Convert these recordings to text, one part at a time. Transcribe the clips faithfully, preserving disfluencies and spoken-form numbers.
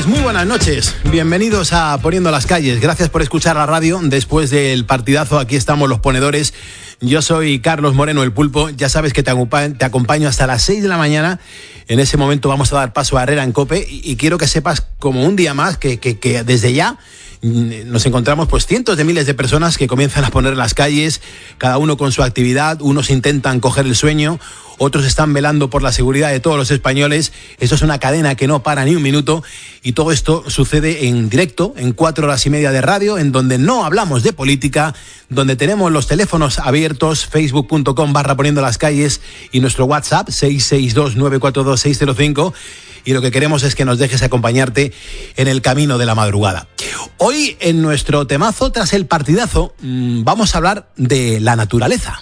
Pues muy buenas noches, bienvenidos a Poniendo las Calles, gracias por escuchar la radio después del partidazo. Aquí estamos los ponedores, yo soy Carlos Moreno el Pulpo, ya sabes que te acompaño, te acompaño hasta las seis de la mañana. En ese momento vamos a dar paso a Herrera en COPE y, y quiero que sepas como un día más que, que, que desde ya nos encontramos pues cientos de miles de personas que comienzan a poner las calles, cada uno con su actividad. Unos intentan coger el sueño, otros están velando por la seguridad de todos los españoles. Esto es una cadena que no para ni un minuto y todo esto sucede en directo, en cuatro horas y media de radio, en donde no hablamos de política, donde tenemos los teléfonos abiertos, facebook punto com barra poniendo las calles y nuestro WhatsApp seis seis dos nueve cuatro dos seis cero cinco. Y lo que queremos es que nos dejes acompañarte en el camino de la madrugada. Hoy, en nuestro temazo, tras el partidazo, vamos a hablar de la naturaleza.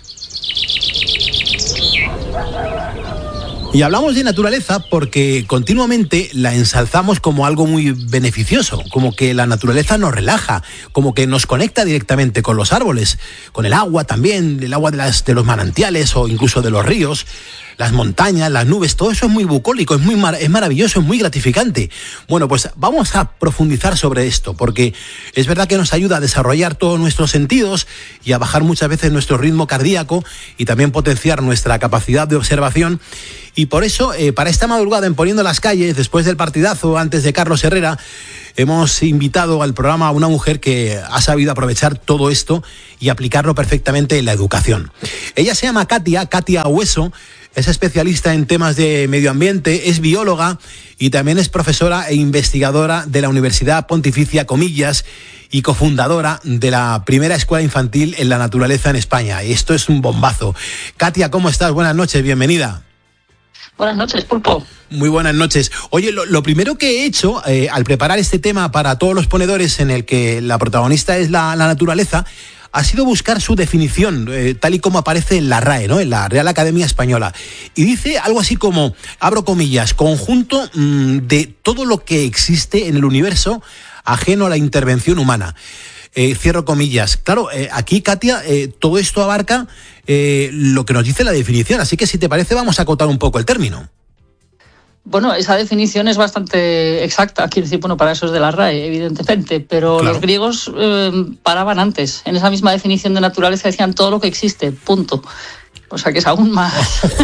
Y hablamos de naturaleza porque continuamente la ensalzamos como algo muy beneficioso, como que la naturaleza nos relaja, como que nos conecta directamente con los árboles, con el agua también, el agua de, las, de los manantiales o incluso de los ríos, las montañas, las nubes, todo eso es muy bucólico, es muy mar- es maravilloso, es muy gratificante. Bueno, pues vamos a profundizar sobre esto, porque es verdad que nos ayuda a desarrollar todos nuestros sentidos y a bajar muchas veces nuestro ritmo cardíaco y también potenciar nuestra capacidad de observación. Y por eso, eh, para esta madrugada en Poniendo las Calles, después del partidazo, antes de Carlos Herrera, hemos invitado al programa a una mujer que ha sabido aprovechar todo esto y aplicarlo perfectamente en la educación. Ella se llama Katia, Katia Hueso, es especialista en temas de medio ambiente, es bióloga y también es profesora e investigadora de la Universidad Pontificia Comillas y cofundadora de la primera escuela infantil en la naturaleza en España. Y esto es un bombazo. Katia, ¿cómo estás? Buenas noches, bienvenida. Buenas noches, Pulpo. Muy buenas noches. Oye, lo, lo primero que he hecho eh, al preparar este tema para todos los ponedores en el que la protagonista es la, la naturaleza, ha sido buscar su definición, eh, tal y como aparece en la R A E, ¿no? En la Real Academia Española. Y dice algo así como, abro comillas, conjunto mmm, de todo lo que existe en el universo ajeno a la intervención humana. Eh, cierro comillas. Claro, eh, aquí, Katia, eh, todo esto abarca eh, lo que nos dice la definición, así que si te parece vamos a acotar un poco el término. Bueno, esa definición es bastante exacta, quiero decir, bueno, para eso es de la R A E, evidentemente, pero claro, los griegos eh, paraban antes. En esa misma definición de naturaleza decían todo lo que existe, punto. O sea que es aún más,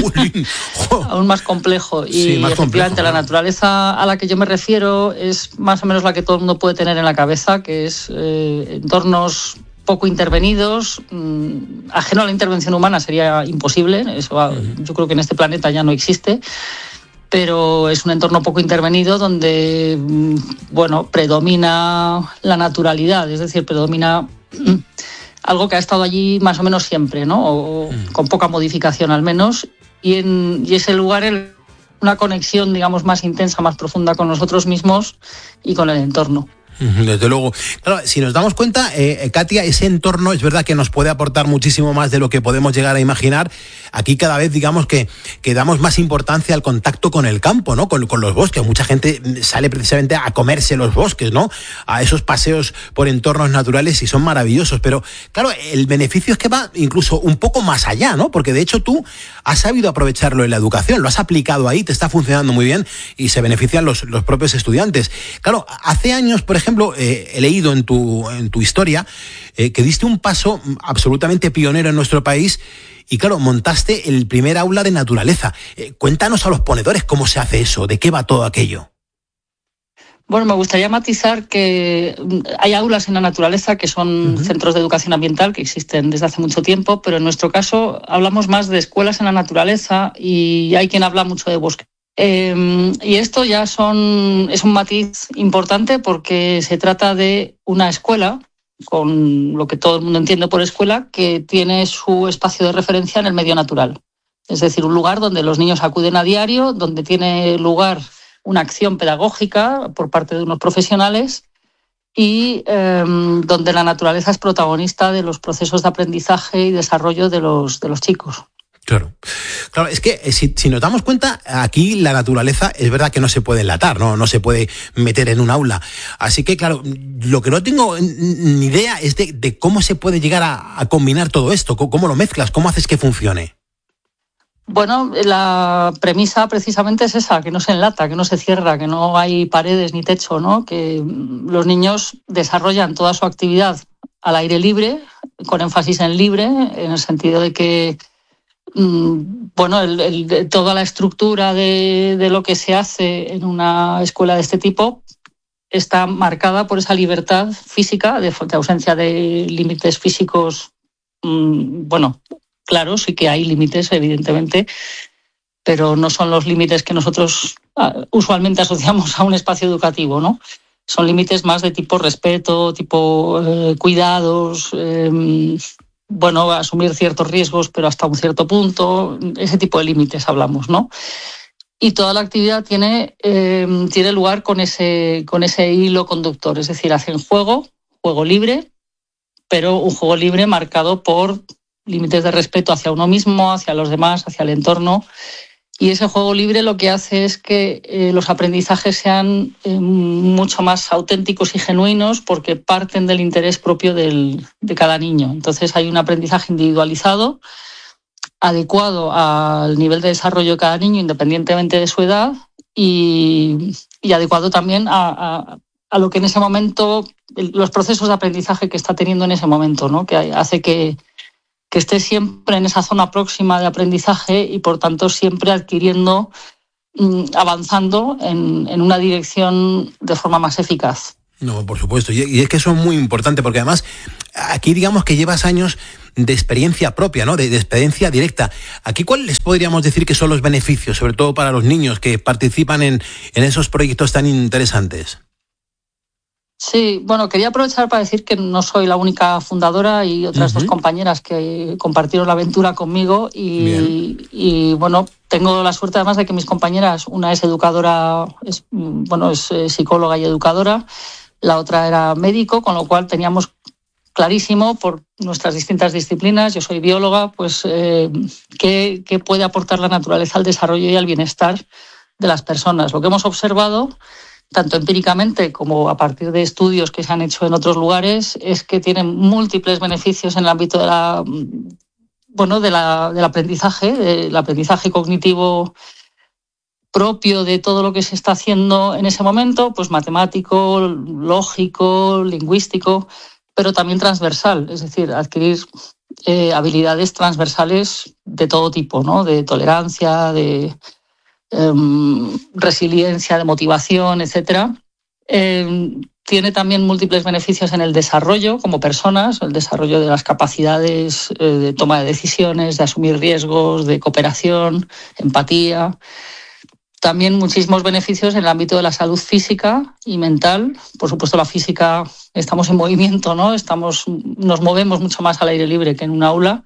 aún más complejo. Y sí, más efectivamente complejo, la ¿no? naturaleza a la que yo me refiero es más o menos la que todo el mundo puede tener en la cabeza, que es eh, entornos poco intervenidos, mmm, ajeno a la intervención humana sería imposible, eso uh-huh. Yo creo que en este planeta ya no existe, pero es un entorno poco intervenido donde, bueno, predomina la naturalidad, es decir, predomina algo que ha estado allí más o menos siempre, ¿no? O mm. con poca modificación al menos, y, en, y ese lugar es una conexión, digamos, más intensa, más profunda con nosotros mismos y con el entorno. Desde luego. Claro, si nos damos cuenta, eh, Katia, ese entorno es verdad que nos puede aportar muchísimo más de lo que podemos llegar a imaginar. Aquí cada vez, digamos, que, que damos más importancia al contacto con el campo, ¿no? Con, con los bosques. Mucha gente sale precisamente a comerse los bosques, ¿no? A esos paseos por entornos naturales y son maravillosos. Pero, claro, el beneficio es que va incluso un poco más allá, ¿no? Porque, de hecho, tú has sabido aprovecharlo en la educación, lo has aplicado ahí, te está funcionando muy bien y se benefician los, los propios estudiantes. Claro, hace años, por ejemplo, ejemplo, eh, he leído en tu, en tu historia eh, que diste un paso absolutamente pionero en nuestro país y, claro, montaste el primer aula de naturaleza. Eh, cuéntanos a los ponedores cómo se hace eso, de qué va todo aquello. Bueno, me gustaría matizar que hay aulas en la naturaleza que son uh-huh. centros de educación ambiental que existen desde hace mucho tiempo, pero en nuestro caso hablamos más de escuelas en la naturaleza y hay quien habla mucho de bosque. Eh, y esto ya son, es un matiz importante porque se trata de una escuela, con lo que todo el mundo entiende por escuela, que tiene su espacio de referencia en el medio natural. Es decir, un lugar donde los niños acuden a diario, donde tiene lugar una acción pedagógica por parte de unos profesionales y eh, donde la naturaleza es protagonista de los procesos de aprendizaje y desarrollo de los, de los chicos. Claro, claro, es que si, si nos damos cuenta, aquí la naturaleza es verdad que no se puede enlatar, ¿no? No se puede meter en un aula. Así que, claro, lo que no tengo ni idea es de, de cómo se puede llegar a, a combinar todo esto, cómo lo mezclas, cómo haces que funcione. Bueno, la premisa precisamente es esa, que no se enlata, que no se cierra, que no hay paredes ni techo, ¿no? Que los niños desarrollan toda su actividad al aire libre, con énfasis en libre, en el sentido de que bueno, el, el, toda la estructura de, de lo que se hace en una escuela de este tipo está marcada por esa libertad física, de, de ausencia de límites físicos, mmm, bueno, claro, sí que hay límites, evidentemente, pero no son los límites que nosotros uh, usualmente asociamos a un espacio educativo, ¿no? Son límites más de tipo respeto, tipo eh, cuidados, eh, bueno, asumir ciertos riesgos, pero hasta un cierto punto, ese tipo de límites hablamos, ¿no? Y toda la actividad tiene, eh, tiene lugar con ese, con ese hilo conductor, es decir, hacen juego, juego libre, pero un juego libre marcado por límites de respeto hacia uno mismo, hacia los demás, hacia el entorno. Y ese juego libre lo que hace es que eh, los aprendizajes sean eh, mucho más auténticos y genuinos porque parten del interés propio del, de cada niño. Entonces hay un aprendizaje individualizado, adecuado al nivel de desarrollo de cada niño, independientemente de su edad, y, y adecuado también a, a, a lo que en ese momento, los procesos de aprendizaje que está teniendo en ese momento, ¿no? Que hace que que esté siempre en esa zona próxima de aprendizaje y, por tanto, siempre adquiriendo, avanzando en, en una dirección de forma más eficaz. No, por supuesto. Y es que eso es muy importante, porque además aquí digamos que llevas años de experiencia propia, ¿no? De, de experiencia directa. Aquí, ¿cuáles podríamos decir que son los beneficios, sobre todo para los niños que participan en, en esos proyectos tan interesantes? Sí, bueno, quería aprovechar para decir que no soy la única fundadora y otras uh-huh. dos compañeras que compartieron la aventura conmigo y, y bueno, tengo la suerte además de que mis compañeras, una es educadora, es, bueno, es psicóloga y educadora, la otra era médico, con lo cual teníamos clarísimo por nuestras distintas disciplinas, yo soy bióloga, pues eh, qué, qué puede aportar la naturaleza al desarrollo y al bienestar de las personas. Lo que hemos observado, tanto empíricamente como a partir de estudios que se han hecho en otros lugares, es que tienen múltiples beneficios en el ámbito de la, bueno, de la, del aprendizaje, del aprendizaje cognitivo propio de todo lo que se está haciendo en ese momento, pues matemático, lógico, lingüístico, pero también transversal, es decir, adquirir eh, habilidades transversales de todo tipo, ¿no? De tolerancia, de Um, resiliencia, de motivación, etcétera. Eh, tiene también múltiples beneficios en el desarrollo como personas, el desarrollo de las capacidades eh, de toma de decisiones, de asumir riesgos, de cooperación, empatía. También muchísimos beneficios en el ámbito de la salud física y mental. Por supuesto, la física, estamos en movimiento, ¿no? Estamos, nos movemos mucho más al aire libre que en un aula.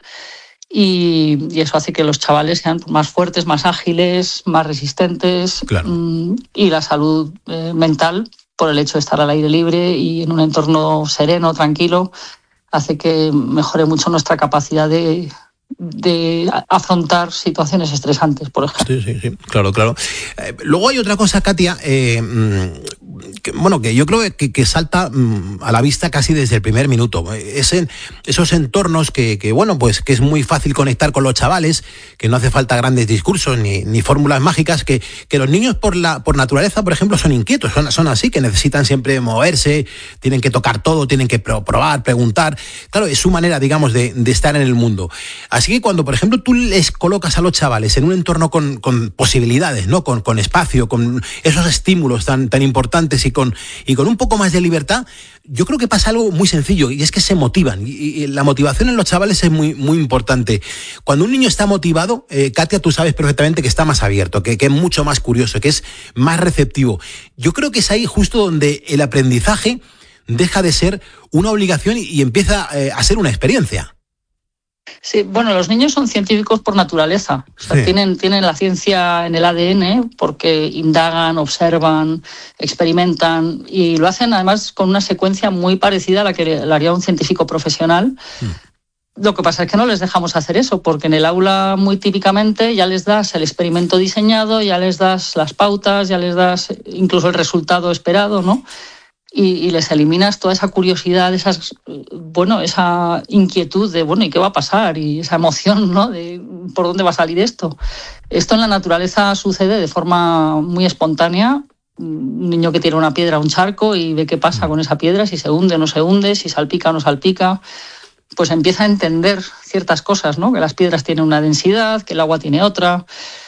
Y, y eso hace que los chavales sean más fuertes, más ágiles, más resistentes. Claro. Y la salud eh, mental, por el hecho de estar al aire libre y en un entorno sereno, tranquilo, hace que mejore mucho nuestra capacidad de, de afrontar situaciones estresantes, por ejemplo. Sí, sí, sí, claro, claro. Eh, luego hay otra cosa, Katia, eh, que, bueno, que yo creo que, que salta mm, a la vista casi desde el primer minuto. Es en esos entornos que, que, bueno, pues que es muy fácil conectar con los chavales, que no hace falta grandes discursos ni, ni fórmulas mágicas, que, que los niños por la por naturaleza, por ejemplo, son inquietos, son, son así, que necesitan siempre moverse, tienen que tocar todo, tienen que probar, preguntar. Claro, es su manera, digamos, de, de estar en el mundo. Así que cuando, por ejemplo, tú les colocas a los chavales en un entorno con, con posibilidades, ¿no? Con, con espacio, con esos estímulos tan, tan importantes y con, y con un poco más de libertad, yo creo que pasa algo muy sencillo, y es que se motivan. Y, y la motivación en los chavales es muy, muy importante. Cuando un niño está motivado, eh, Katia, tú sabes perfectamente que está más abierto, que, que es mucho más curioso, que es más receptivo. Yo creo que es ahí justo donde el aprendizaje deja de ser una obligación y, y empieza eh, a ser una experiencia. Sí, bueno, los niños son científicos por naturaleza. O sea, sí. tienen, tienen la ciencia en el A D N porque indagan, observan, experimentan y lo hacen además con una secuencia muy parecida a la que le haría un científico profesional. Mm. Lo que pasa es que no les dejamos hacer eso porque en el aula muy típicamente ya les das el experimento diseñado, ya les das las pautas, ya les das incluso el resultado esperado, ¿no? y, y les eliminas toda esa curiosidad, esas, bueno, esa inquietud de, bueno, ¿y qué va a pasar? Y esa emoción, ¿no?, de por dónde va a salir esto. Esto en la naturaleza sucede de forma muy espontánea. Un niño que tira una piedra a un charco y ve qué pasa con esa piedra, si se hunde o no se hunde, si salpica o no salpica, pues empieza a entender ciertas cosas, ¿no? Que las piedras tienen una densidad, que el agua tiene otra.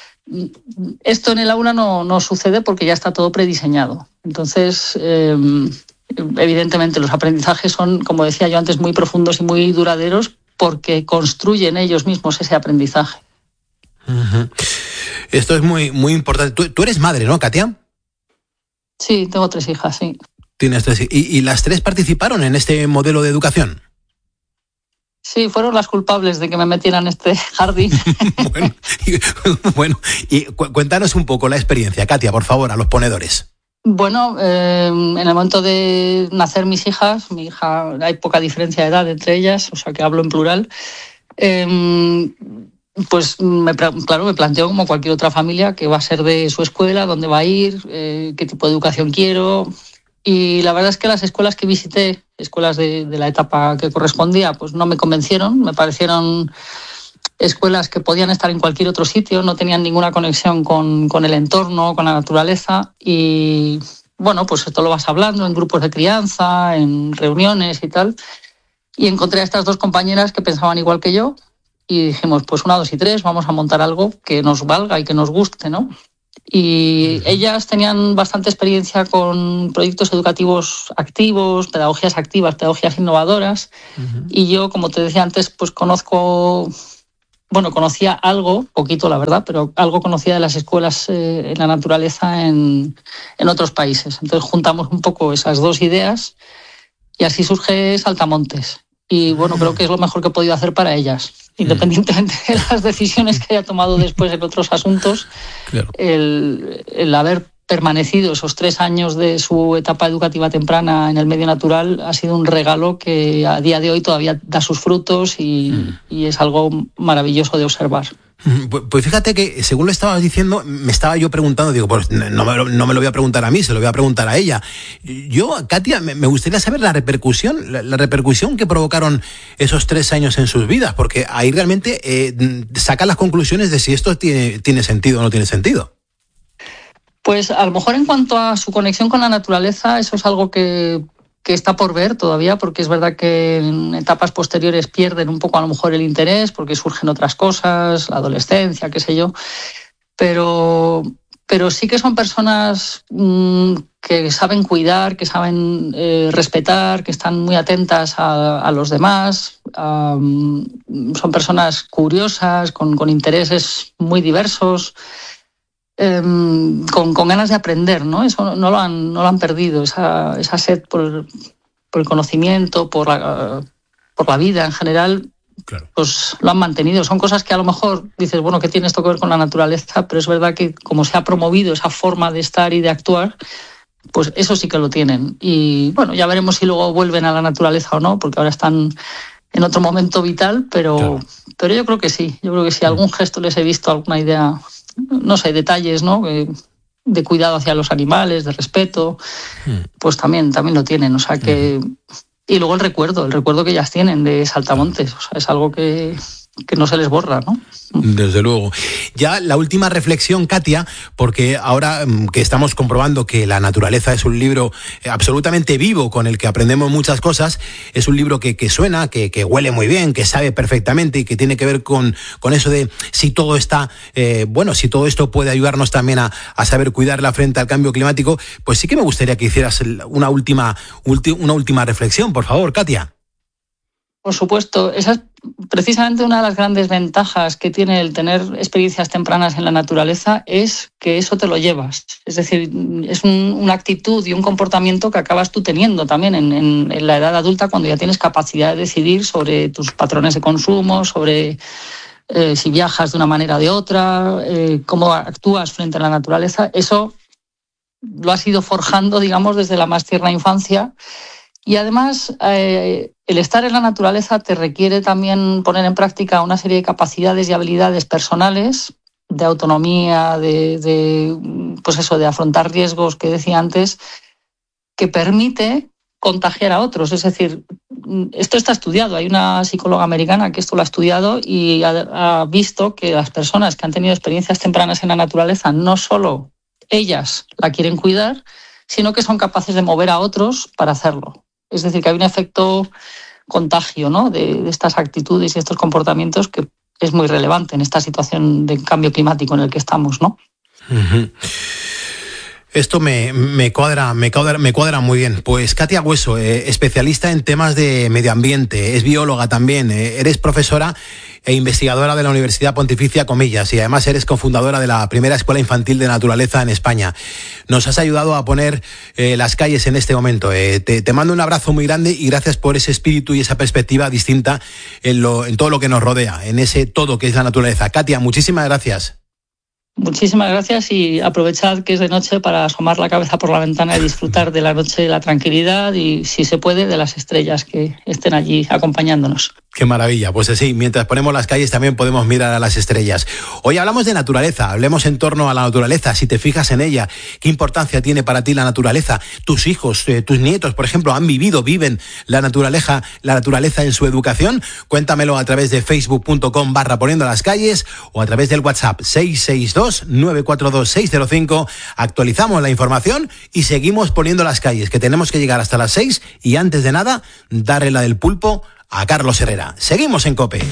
Esto en el aula no, no sucede porque ya está todo prediseñado. Entonces, eh, evidentemente los aprendizajes son, como decía yo antes, muy profundos y muy duraderos porque construyen ellos mismos ese aprendizaje. Uh-huh. Esto es muy, muy importante. Tú, tú eres madre, ¿no, Katia? Sí, tengo tres hijas, sí. Tienes tres. ¿Y, y las tres participaron en este modelo de educación? Sí, fueron las culpables de que me metieran en este jardín. bueno, y, bueno, y cu- cuéntanos un poco la experiencia, Katia, por favor, a los ponedores. Bueno, eh, en el momento de nacer mis hijas, mi hija, hay poca diferencia de edad entre ellas, o sea que hablo en plural, eh, pues me, claro, me planteo como cualquier otra familia qué va a ser de su escuela, dónde va a ir, eh, qué tipo de educación quiero. Y la verdad es que las escuelas que visité, escuelas de, de la etapa que correspondía, pues no me convencieron, me parecieron escuelas que podían estar en cualquier otro sitio, no tenían ninguna conexión con, con el entorno, con la naturaleza. Y bueno, pues esto lo vas hablando en grupos de crianza, en reuniones y tal. Y encontré a estas dos compañeras que pensaban igual que yo y dijimos, pues una, dos y tres, vamos a montar algo que nos valga y que nos guste, ¿no? Y ellas tenían bastante experiencia con proyectos educativos activos, pedagogías activas, pedagogías innovadoras. Uh-huh. Y yo, como te decía antes, pues conozco, bueno, conocía algo, poquito la verdad, pero algo conocía de las escuelas eh, en la naturaleza en, en otros países. Entonces juntamos un poco esas dos ideas y así surge Saltamontes. Y bueno, creo que es lo mejor que he podido hacer para ellas. Independientemente de las decisiones que haya tomado después en otros asuntos, claro. el, el haber permanecido esos tres años de su etapa educativa temprana en el medio natural ha sido un regalo que a día de hoy todavía da sus frutos y, mm. y es algo maravilloso de observar. Pues fíjate que, según lo estabas diciendo, me estaba yo preguntando, digo, pues no me, lo, no me lo voy a preguntar a mí, se lo voy a preguntar a ella. Yo, Katia, me gustaría saber la repercusión, la, la repercusión que provocaron esos tres años en sus vidas, porque ahí realmente eh, sacan las conclusiones de si esto tiene, tiene sentido o no tiene sentido. Pues a lo mejor en cuanto a su conexión con la naturaleza, eso es algo que... que está por ver todavía, porque es verdad que en etapas posteriores pierden un poco a lo mejor el interés, porque surgen otras cosas, la adolescencia, qué sé yo, pero, pero sí que son personas mmm, que saben cuidar, que saben eh, respetar, que están muy atentas a, a los demás, um, son personas curiosas, con, con intereses muy diversos, Eh, con, con ganas de aprender, ¿no? Eso no lo han, no lo han perdido, esa, esa sed por, por el conocimiento, por la, por la vida en general, claro. Pues lo han mantenido. Son cosas que a lo mejor dices, bueno, ¿qué tiene esto que ver con la naturaleza? Pero es verdad que como se ha promovido esa forma de estar y de actuar, pues eso sí que lo tienen. Y bueno, ya veremos si luego vuelven a la naturaleza o no, porque ahora están en otro momento vital, pero, claro. pero yo creo que sí. Yo creo que si algún gesto les he visto, alguna idea... no sé, detalles, ¿no? De cuidado hacia los animales, de respeto, pues también, también lo tienen. O sea que... Y luego el recuerdo, el recuerdo que ellas tienen de Saltamontes. O sea, es algo que, que no se les borra, ¿no? Desde luego. Ya la última reflexión, Katia, porque ahora que estamos comprobando que la naturaleza es un libro absolutamente vivo con el que aprendemos muchas cosas, es un libro que, que suena, que, que huele muy bien, que sabe perfectamente y que tiene que ver con, con eso de si todo está, eh, bueno, si todo esto puede ayudarnos también a, a saber cuidarla frente al cambio climático, pues sí que me gustaría que hicieras una última, ulti, una última reflexión, por favor, Katia. Por supuesto, esa es precisamente una de las grandes ventajas que tiene el tener experiencias tempranas en la naturaleza, es que eso te lo llevas. Es decir, es un, una actitud y un comportamiento que acabas tú teniendo también en, en, en la edad adulta, cuando ya tienes capacidad de decidir sobre tus patrones de consumo, sobre eh, si viajas de una manera o de otra, eh, cómo actúas frente a la naturaleza. Eso lo has ido forjando, digamos, desde la más tierna infancia. Y además, eh, el estar en la naturaleza te requiere también poner en práctica una serie de capacidades y habilidades personales, de autonomía, de, de, pues eso, de afrontar riesgos que decía antes, que permite contagiar a otros. Es decir, esto está estudiado. Hay una psicóloga americana que esto lo ha estudiado y ha, ha visto que las personas que han tenido experiencias tempranas en la naturaleza, no solo ellas la quieren cuidar, sino que son capaces de mover a otros para hacerlo. Es decir, que hay un efecto contagio, ¿no?, de, de estas actitudes y estos comportamientos que es muy relevante en esta situación de cambio climático en el que estamos, ¿no? Uh-huh. Esto me, me, cuadra, me, cuadra, me cuadra muy bien. Pues Katia Hueso, eh, especialista en temas de medio ambiente, es bióloga también, eh, eres profesora e investigadora de la Universidad Pontificia Comillas y además eres cofundadora de la primera escuela infantil de naturaleza en España. Nos has ayudado a poner eh, las calles en este momento. Eh, te, te mando un abrazo muy grande y gracias por ese espíritu y esa perspectiva distinta en, lo, en todo lo que nos rodea, en ese todo que es la naturaleza. Katia, muchísimas gracias. Muchísimas gracias y aprovechad que es de noche para asomar la cabeza por la ventana y disfrutar de la noche, de la tranquilidad y, si se puede, de las estrellas que estén allí acompañándonos. Qué maravilla, pues sí, mientras ponemos las calles también podemos mirar a las estrellas. Hoy hablamos de naturaleza, hablemos en torno a la naturaleza, si te fijas en ella, ¿qué importancia tiene para ti la naturaleza? Tus hijos, eh, tus nietos, por ejemplo, han vivido, viven la naturaleza, la naturaleza en su educación. Cuéntamelo a través de facebook.com barra poniendo las calles o a través del WhatsApp seis seis dos nueve cuatro dos seis cero cinco. Actualizamos la información y seguimos poniendo las calles, que tenemos que llegar hasta las seis y antes de nada, darle la del pulpo a Carlos Herrera. Seguimos en COPE.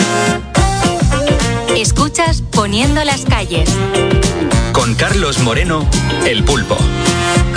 Escuchas Poniendo las calles. Con Carlos Moreno, el pulpo.